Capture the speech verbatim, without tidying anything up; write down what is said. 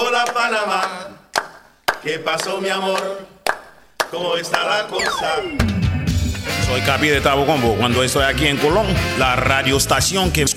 Hola Panamá, ¿qué pasó mi amor? ¿Cómo está la cosa? Soy Capi de Tabo Combo. Cuando estoy aquí en Colón, la radioestación que